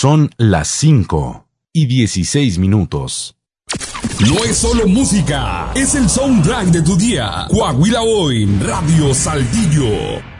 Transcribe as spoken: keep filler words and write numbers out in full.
Son las cinco y dieciséis minutos. No es solo música, es el soundtrack de tu día. Coahuila Hoy, Radio Saltillo.